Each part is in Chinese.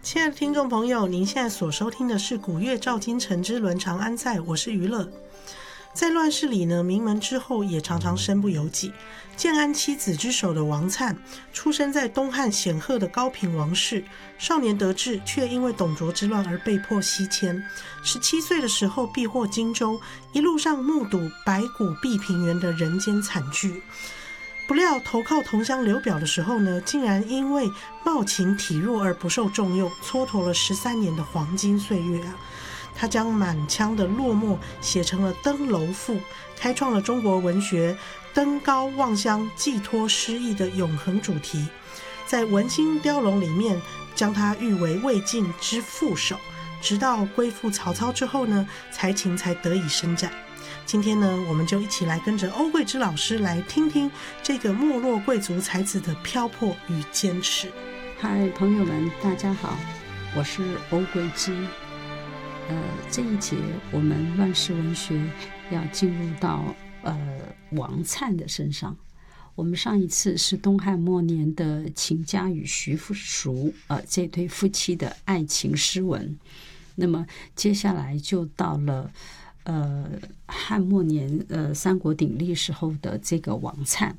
亲爱的听众朋友，您现在所收听的是古乐照今晨之伦常安在，我是娱乐。在乱世里呢，名门之后也常常身不由己。建安七子之首的王粲，出生在东汉显赫的高平王室，少年得志，却因为董卓之乱而被迫西迁。17岁的时候避祸荆州，一路上目睹白骨蔽平原的人间惨剧。不料投靠同乡刘表的时候呢，竟然因为貌情体弱而不受重用，蹉跎了13年的黄金岁月啊！他将满腔的落寞写成了《登楼赋》，开创了中国文学登高望乡、寄托诗意的永恒主题。在《文心雕龙》里面，将他誉为魏晋之副手。直到归附曹操之后呢，才情才得以伸展。今天呢，我们就一起来跟着欧桂芝老师来听听这个没落贵族才子的漂泊与坚持。 嗨，朋友们，大家好，我是欧桂芝。这一节我们乱世文学要进入到王粲的身上。我们上一次是东汉末年的秦家与徐淑这对夫妻的爱情诗文，那么接下来就到了汉末年三国鼎立时候的这个王粲。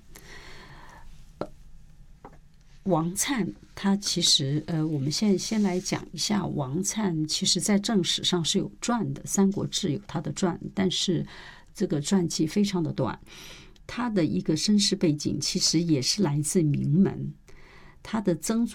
王粲他其实我们现在先来讲一下王粲，其实在正史上是有传的，《三国志》有他的传，但是这个传记非常的短。他的一个身世背景其实也是来自名门，他的曾祖